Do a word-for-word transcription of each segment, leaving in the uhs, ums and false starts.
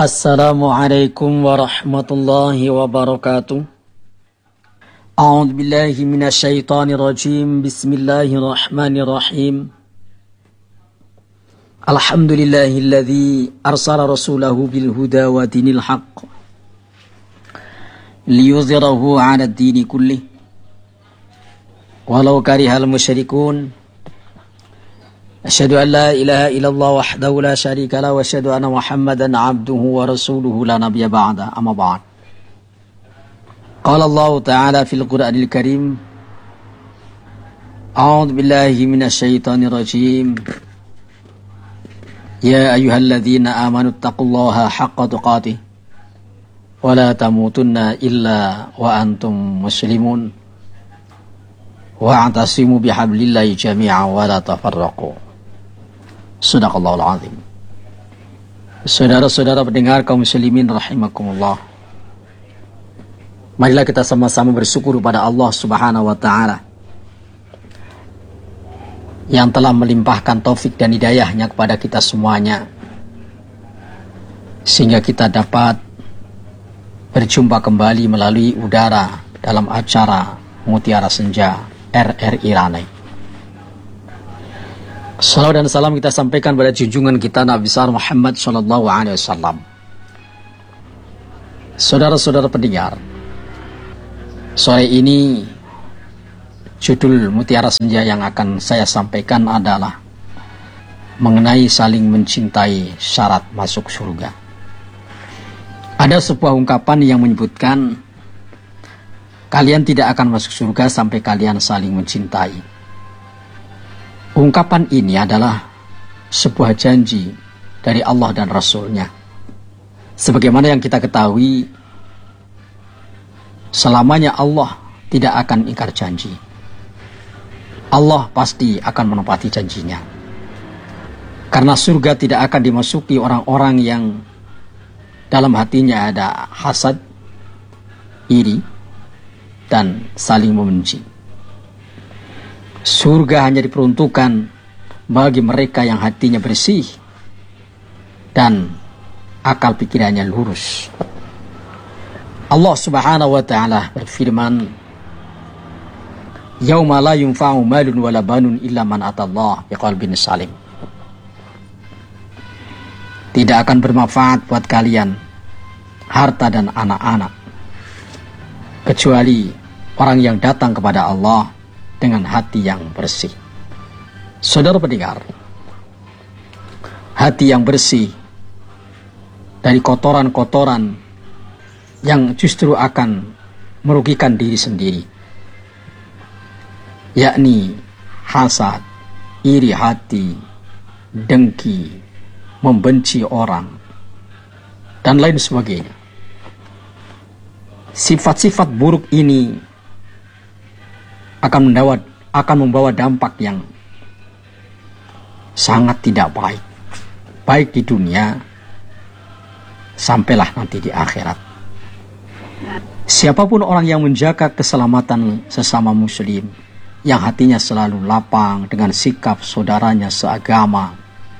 Assalamualaikum warahmatullahi wabarakatuh. A'udzu billahi minasyaitonir rajim. Bismillahirrahmanirrahim. Alhamdulillahilladzi arsala rasulahu bil huda wa dinil haqq liyuzhirahu 'ala ad-dini kullih walau karihal musyrikun. Asyhadu an la ilaha illallah wahdahu la syarika lah wa asyhadu anna Muhammadan 'abduhu wa rasuluhu la nabiyya ba'da. Amma ba'd. Qala Allah Ta'ala fil Qur'anil Karim. A'udzu billahi minasy syaithanir rajim. Ya ayyuhalladzina amanu taqullaha haqqa tuqatih wa la tamutunna illa wa antum muslimun. Wa'tasimu bihablillahi jami'an wa la tafarraqu. Sadaqallahul azim. Saudara-saudara pendengar kaum muslimin rahimakumullah. Marilah kita sama-sama bersyukur kepada Allah Subhanahu wa taala yang telah melimpahkan taufik dan hidayahnya kepada kita semuanya, sehingga kita dapat berjumpa kembali melalui udara dalam acara Mutiara Senja R R I Ranai. Salawat dan salam kita sampaikan pada junjungan kita Nabi besar Muhammad Sallallahu Alaihi Wasallam. Saudara-saudara pendengar, sore ini judul Mutiara Senja yang akan saya sampaikan adalah mengenai saling mencintai syarat masuk surga. Ada sebuah ungkapan yang menyebutkan kalian tidak akan masuk surga sampai kalian saling mencintai. Ungkapan ini adalah sebuah janji dari Allah dan Rasul-Nya. Sebagaimana yang kita ketahui, selamanya Allah tidak akan ingkar janji. Allah pasti akan menepati janjinya. Karena surga tidak akan dimasuki orang-orang yang dalam hatinya ada hasad, iri, dan saling membenci. Surga hanya diperuntukkan bagi mereka yang hatinya bersih dan akal pikirannya lurus. Allah Subhanahu wa taala berfirman, "Yauma la yunfa'u malun wala banun illa man atallaha biqalbin salim." Tidak akan bermanfaat buat kalian harta dan anak-anak kecuali orang yang datang kepada Allah dengan hati yang bersih. Saudara pendengar, hati yang bersih dari kotoran-kotoran yang justru akan merugikan diri sendiri, yakni hasad, iri hati, dengki, membenci orang, dan lain sebagainya. Sifat-sifat buruk ini akan membawa, akan membawa dampak yang sangat tidak baik, baik di dunia sampailah nanti di akhirat. Siapapun orang yang menjaga keselamatan sesama muslim, yang hatinya selalu lapang dengan sikap saudaranya seagama,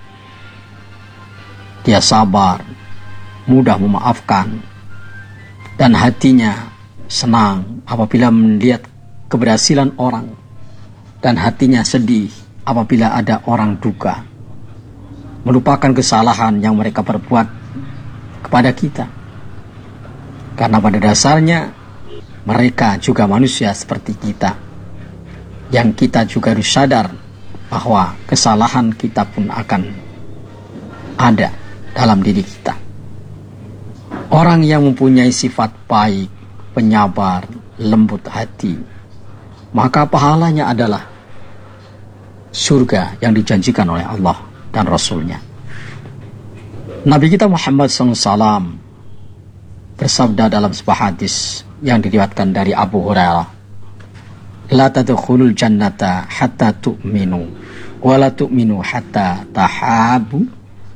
dia sabar, mudah memaafkan, dan hatinya senang apabila melihat keberhasilan orang, dan hatinya sedih apabila ada orang duka, melupakan kesalahan yang mereka perbuat kepada kita. Karena pada dasarnya mereka juga manusia seperti kita, yang kita juga harus sadar bahwa kesalahan kita pun akan ada dalam diri kita. Orang yang mempunyai sifat baik, penyabar, lembut hati, maka pahalanya adalah surga yang dijanjikan oleh Allah dan Rasul-Nya. Nabi kita Muhammad shallallahu alaihi wasallam bersabda dalam sebuah hadis yang diriwayatkan dari Abu Hurairah, "La tadkhulul jannata hatta tu'minu, wa la tu'minu hatta tahabu.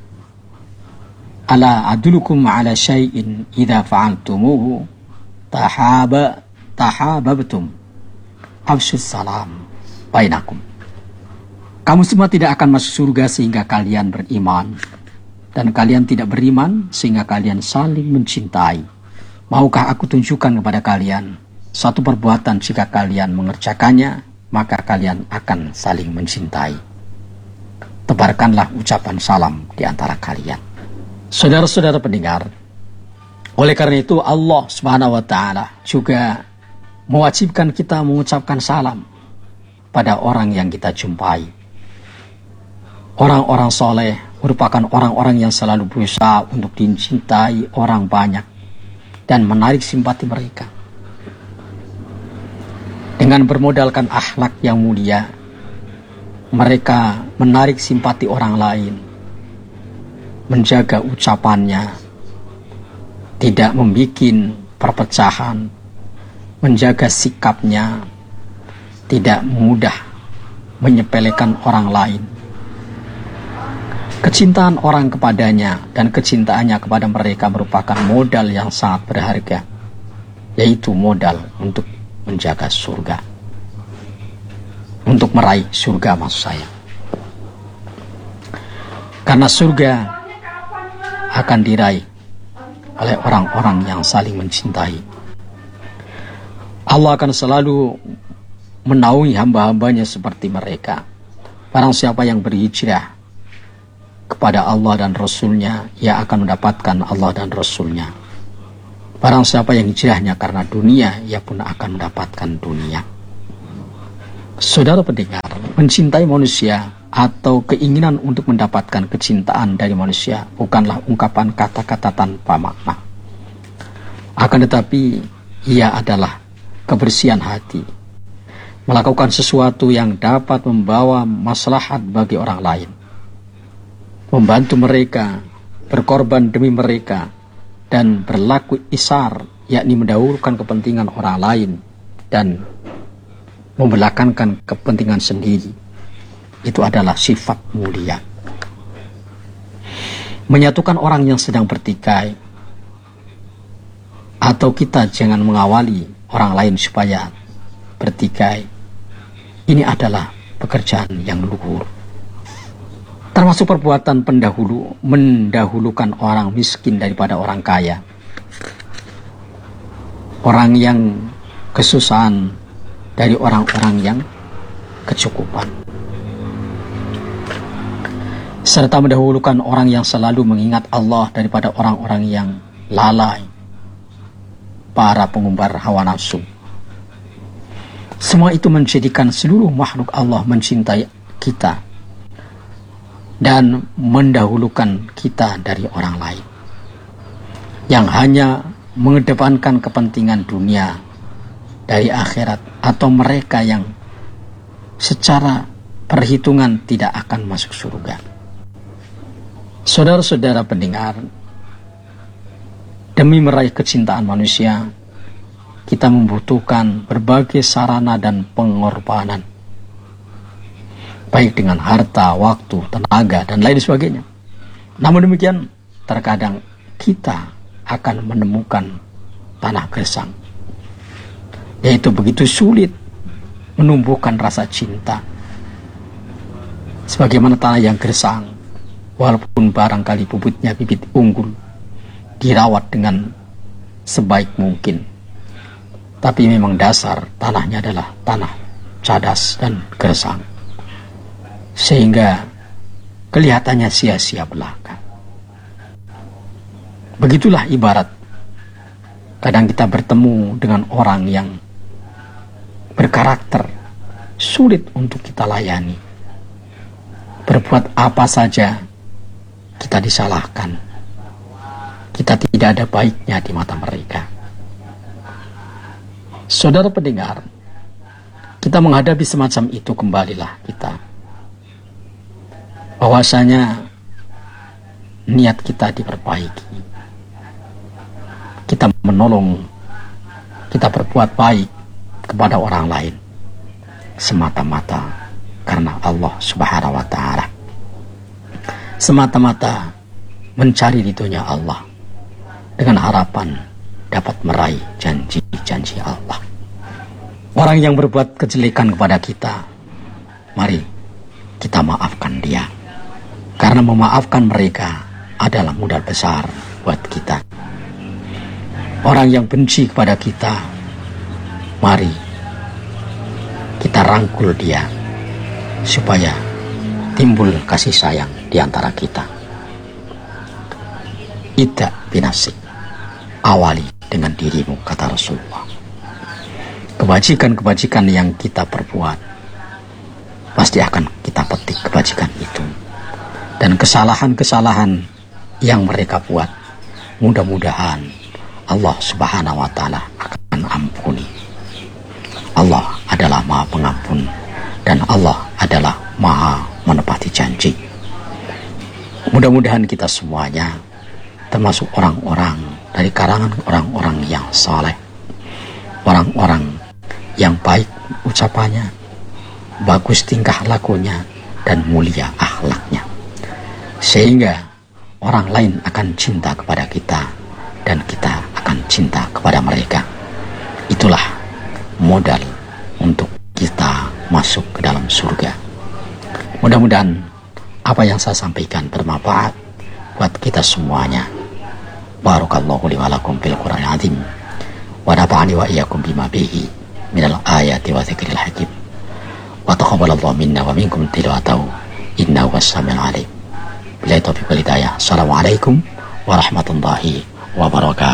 Ala adulukum ala syai'in idza fa'altumuhu tahaba tahababtum. Afshus salam bainakum." Kamu semua tidak akan masuk surga sehingga kalian beriman, dan kalian tidak beriman sehingga kalian saling mencintai. Maukah aku tunjukkan kepada kalian satu perbuatan, jika kalian mengerjakannya, maka kalian akan saling mencintai. Tebarkanlah ucapan salam di antara kalian. Saudara-saudara pendengar, oleh karena itu Allah Subhanahu wa taala juga mewajibkan kita mengucapkan salam pada orang yang kita jumpai. Orang-orang soleh merupakan orang-orang yang selalu berusaha untuk dicintai orang banyak dan menarik simpati mereka. Dengan bermodalkan akhlak yang mulia, mereka menarik simpati orang lain, menjaga ucapannya, tidak membuat perpecahan, menjaga sikapnya, tidak mudah menyepelekan orang lain. Kecintaan orang kepadanya dan kecintaannya kepada mereka merupakan modal yang sangat berharga, yaitu modal untuk menjaga surga, untuk meraih surga maksud saya. Karena surga akan diraih oleh orang-orang yang saling mencintai. Allah akan selalu menaungi hamba-hambanya seperti mereka. Barang siapa yang berhijrah kepada Allah dan Rasulnya, ia akan mendapatkan Allah dan Rasulnya. Barang siapa yang hijrahnya karena dunia, ia pun akan mendapatkan dunia. Saudara pendengar, mencintai manusia atau keinginan untuk mendapatkan kecintaan dari manusia bukanlah ungkapan kata-kata tanpa makna. Akan tetapi, ia adalah kebersihan hati, melakukan sesuatu yang dapat membawa maslahat bagi orang lain, membantu mereka, berkorban demi mereka, dan berlaku isar, yakni mendahulukan kepentingan orang lain dan membelakangkan kepentingan sendiri. Itu adalah sifat mulia. Menyatukan orang yang sedang bertikai, atau kita jangan mengawali orang lain supaya bertikai, ini adalah pekerjaan yang luhur. Termasuk perbuatan pendahulu, mendahulukan orang miskin daripada orang kaya, orang yang kesusahan dari orang-orang yang kecukupan, serta mendahulukan orang yang selalu mengingat Allah daripada orang-orang yang lalai, para pengumbar hawa nafsu. Semua itu menjadikan seluruh makhluk Allah mencintai kita dan mendahulukan kita dari orang lain yang hanya mengedepankan kepentingan dunia dari akhirat, atau mereka yang secara perhitungan tidak akan masuk surga. Saudara-saudara pendengar, demi meraih kecintaan manusia, kita membutuhkan berbagai sarana dan pengorbanan, baik dengan harta, waktu, tenaga, dan lain sebagainya. Namun demikian, terkadang kita akan menemukan tanah gersang, yaitu begitu sulit menumbuhkan rasa cinta. Sebagaimana tanah yang gersang, walaupun barangkali bibitnya bibit unggul, dirawat dengan sebaik mungkin, tapi memang dasar tanahnya adalah tanah cadas dan gersang, sehingga kelihatannya sia-sia belaka. Begitulah ibarat kadang kita bertemu dengan orang yang berkarakter sulit untuk kita layani. Berbuat apa saja kita disalahkan, kita tidak ada baiknya di mata mereka. Saudara pendengar, kita menghadapi semacam itu, kembalilah kita bahwasanya niat kita diperbaiki, kita menolong, kita berbuat baik kepada orang lain semata-mata karena Allah Subhanahu wa taala, semata-mata mencari ridhonya Allah dengan harapan dapat meraih janji-janji Allah. Orang yang berbuat kejelekan kepada kita, mari kita maafkan dia, karena memaafkan mereka adalah modal besar buat kita. Orang yang benci kepada kita, mari kita rangkul dia supaya timbul kasih sayang di antara kita. Ibda binafsik, awali dengan dirimu, kata Rasulullah. Kebajikan-kebajikan yang kita perbuat pasti akan kita petik kebajikan itu. Dan kesalahan-kesalahan yang mereka buat, mudah-mudahan Allah Subhanahu wa Ta'ala akan ampuni. Allah adalah Maha Pengampun dan Allah adalah Maha menepati janji. Mudah-mudahan kita semuanya termasuk orang-orang dari kalangan orang-orang yang saleh, orang-orang yang baik ucapannya, bagus tingkah lakunya, dan mulia akhlaknya, sehingga orang lain akan cinta kepada kita dan kita akan cinta kepada mereka. Itulah modal untuk kita masuk ke dalam surga. Mudah-mudahan apa yang saya sampaikan bermanfaat buat kita semuanya. Barakallahu li wa lakum fil Qur'anil azim wa nafa'ani wa iyyakum bima bihi minal ayati wa dzikril hakim wa taqabbalallahu minna wa minkum tilawatahu innahu was-sami'ul alim. Billahi taufiq wal hidayah. Assalamualaikum warahmatullahi wabarakatuh.